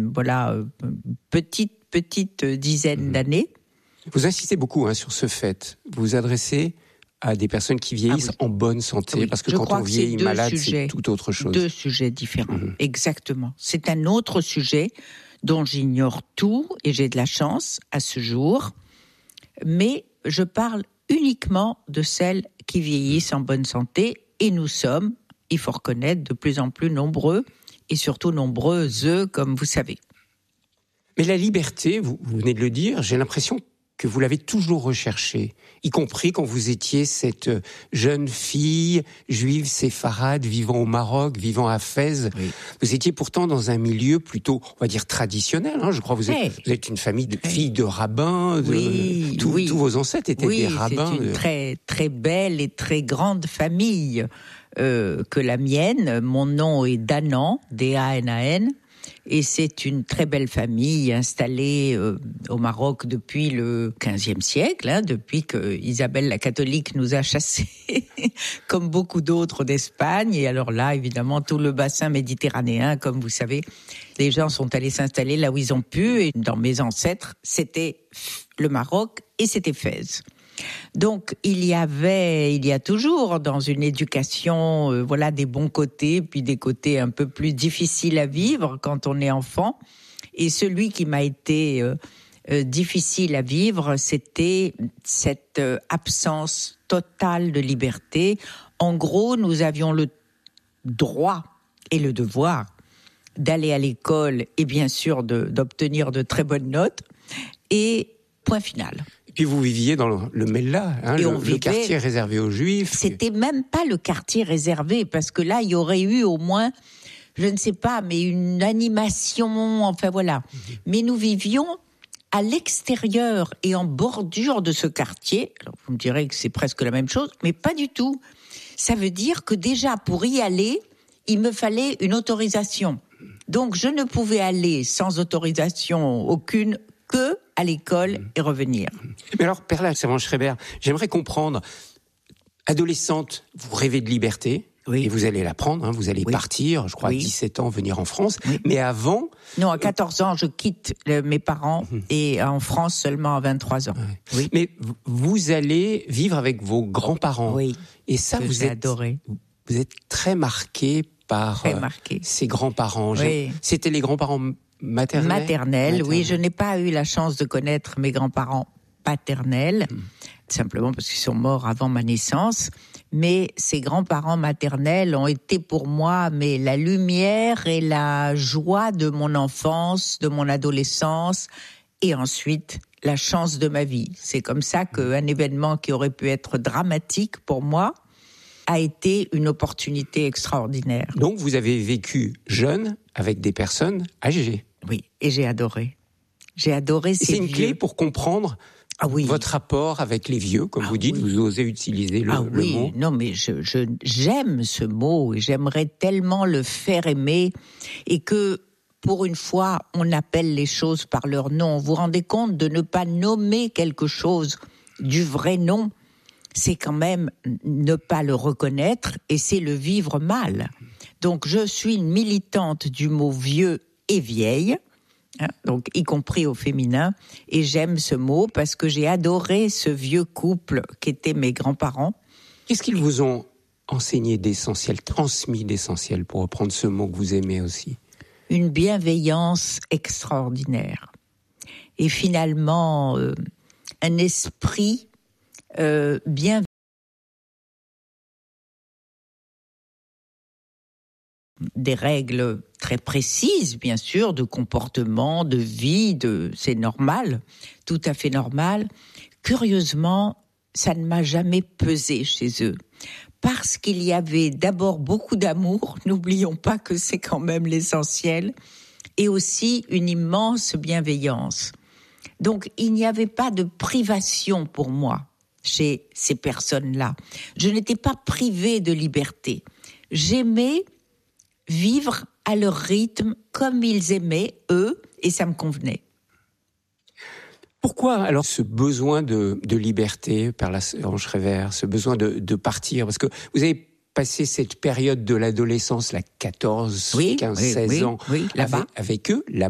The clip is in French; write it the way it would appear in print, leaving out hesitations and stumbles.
petite dizaine d'années. Vous insistez beaucoup sur ce fait. Vous vous adressez à des personnes qui vieillissent en bonne santé, parce que quand on vieillit malade, c'est tout autre chose. Deux sujets différents, exactement. C'est un autre sujet dont j'ignore tout, et j'ai de la chance à ce jour, mais je parle uniquement de celles qui vieillissent en bonne santé, et nous sommes, il faut reconnaître, de plus en plus nombreux, et surtout nombreuses, comme vous savez. Mais la liberté, vous venez de le dire, j'ai l'impression que vous l'avez toujours recherchée, y compris quand vous étiez cette jeune fille juive séfarade vivant au Maroc, vivant à Fès. Oui. Vous étiez pourtant dans un milieu plutôt, on va dire, traditionnel. Je crois que vous êtes une famille de filles de rabbins. Tous vos ancêtres étaient des rabbins. C'est une très, très belle et très grande famille que la mienne. Mon nom est Danan, D-A-N-A-N. Et c'est une très belle famille installée au Maroc depuis le XVe siècle, depuis que Isabelle la catholique nous a chassés, comme beaucoup d'autres d'Espagne. Et alors là, évidemment, tout le bassin méditerranéen, comme vous savez, les gens sont allés s'installer là où ils ont pu. Et dans mes ancêtres, c'était le Maroc et c'était Fès. Donc il y a toujours dans une éducation des bons côtés, puis des côtés un peu plus difficiles à vivre quand on est enfant. Et celui qui m'a été difficile à vivre, c'était cette absence totale de liberté. En gros, nous avions le droit et le devoir d'aller à l'école et bien sûr d'obtenir de très bonnes notes, et point final. Et puis vous viviez dans le Mella, le quartier réservé aux Juifs. C'était même pas le quartier réservé, parce que là, il y aurait eu au moins, je ne sais pas, mais une animation, enfin voilà. Mais nous vivions à l'extérieur et en bordure de ce quartier. Alors vous me direz que c'est presque la même chose, mais pas du tout. Ça veut dire que déjà, pour y aller, il me fallait une autorisation. Donc je ne pouvais aller sans autorisation aucune que à l'école et revenir. Mais alors, Perla Servan-Schreiber, j'aimerais comprendre, adolescente, vous rêvez de liberté, et vous allez la prendre, vous allez partir, je crois à 17 ans, venir en France, mais avant... Non, à 14 ans, je quitte mes parents, et en France seulement à 23 ans. Oui. Mais vous allez vivre avec vos grands-parents. Oui, et ça, vous êtes adoré. Vous êtes très marqué par ces grands-parents. Oui. C'était les grands-parents maternelle, oui. Je n'ai pas eu la chance de connaître mes grands-parents paternels, simplement parce qu'ils sont morts avant ma naissance. Mais ces grands-parents maternels ont été pour moi la lumière et la joie de mon enfance, de mon adolescence, et ensuite la chance de ma vie. C'est comme ça qu'un événement qui aurait pu être dramatique pour moi a été une opportunité extraordinaire. Donc vous avez vécu jeune avec des personnes âgées. Oui, et j'ai adoré. J'ai adoré ces vieux. C'est une clé pour comprendre votre rapport avec les vieux, comme vous dites, vous osez utiliser le mot. Non, mais j'aime ce mot, et j'aimerais tellement le faire aimer, et que, pour une fois, on appelle les choses par leur nom. Vous vous rendez compte de ne pas nommer quelque chose du vrai nom? C'est quand même ne pas le reconnaître, et c'est le vivre mal. Donc je suis une militante du mot vieux et vieille, donc y compris au féminin, et j'aime ce mot parce que j'ai adoré ce vieux couple qu'étaient mes grands-parents. Qu'est-ce qu'ils vous ont enseigné d'essentiel, transmis d'essentiel, pour reprendre ce mot que vous aimez aussi? Une bienveillance extraordinaire, et finalement un esprit bienveillant. Des règles très précises, bien sûr, de comportement, de vie, c'est normal, tout à fait normal. Curieusement, ça ne m'a jamais pesé chez eux, parce qu'il y avait d'abord beaucoup d'amour, n'oublions pas que c'est quand même l'essentiel, et aussi une immense bienveillance. Donc, il n'y avait pas de privation pour moi chez ces personnes-là. Je n'étais pas privée de liberté. J'aimais vivre à leur rythme, comme ils aimaient, eux, et ça me convenait. Pourquoi alors ce besoin de liberté, Perla Servan-Schreiber, ce besoin de partir? Parce que vous avez passé cette période de l'adolescence, 14, 15, 16 ans, là-bas. avec eux, là